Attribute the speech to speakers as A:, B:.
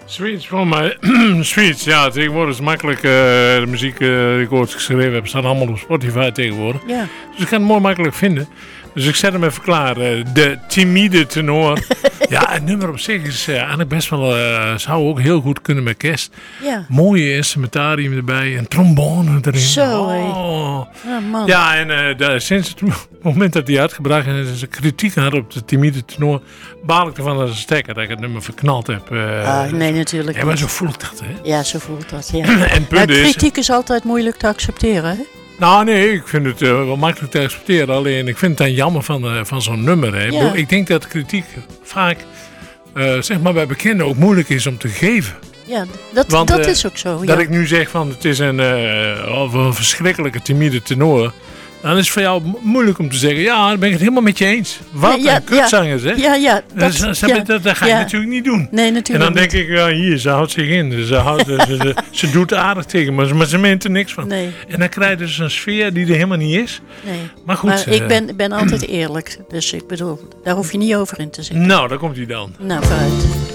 A: Sweets voor mij. Sweets, ja, tegenwoordig is het makkelijk. De muziek die ik ooit geschreven heb, staat allemaal op Spotify tegenwoordig.
B: Ja.
A: Dus ik kan het mooi makkelijk vinden. Dus ik zet hem even klaar. De timide tenor. Ja, het nummer op zich is eigenlijk best wel... zou ook heel goed kunnen met kerst.
B: Ja.
A: Mooie instrumentarium erbij. Een trombone erin.
B: Zo, hé.
A: Oh.
B: Ja, man.
A: Ja, en sinds het moment dat hij uitgebracht is... en ze kritiek had op de timide tenor... baal ik ervan als een stekker dat ik het nummer verknald heb.
B: Nee, natuurlijk
A: Ja, maar
B: niet.
A: zo voelt dat, hè.
B: Ja, zo voelt dat, ja.
A: En het punt is...
B: Kritiek is altijd moeilijk te accepteren, hè?
A: Nou nee, ik vind het wel makkelijk te accepteren. Alleen ik vind het dan jammer van zo'n nummer. Hè.
B: Ja.
A: Ik denk dat kritiek vaak zeg maar bij bekenden ook moeilijk is om te geven.
B: Ja,
A: Want,
B: dat is ook zo, ja.
A: Dat ik nu zeg van het is een verschrikkelijke timide tenor. Dan is het voor jou moeilijk om te zeggen, ja, dan ben ik het helemaal met je eens. Wat
B: Ja,
A: een kutzangers, hè?
B: Ja,
A: Dat ga ik natuurlijk niet doen.
B: Nee,
A: En
B: natuurlijk
A: dan denk ik, ja, hier, ze houdt zich in. Ze doet aardig tegen me, maar ze meent er niks van.
B: Nee.
A: En dan krijg je dus een sfeer die er helemaal niet is.
B: Nee.
A: Maar goed.
B: Maar ik ben altijd eerlijk. Dus ik bedoel, daar hoef je niet over in te zeggen.
A: Nou, daar komt hij dan.
B: Nou, vooruit.